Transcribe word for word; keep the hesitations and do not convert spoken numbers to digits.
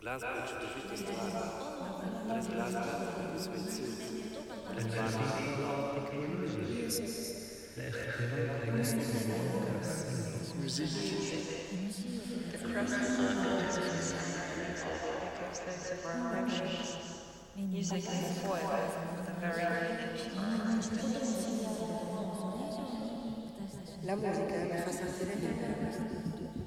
Glasbridge di strada, tre Glasbridge svezzi, The crust of our earth is inside music echoes those of our emotions. Music is the foil for the very meaning of our existence. La musica mi fa sentire libera.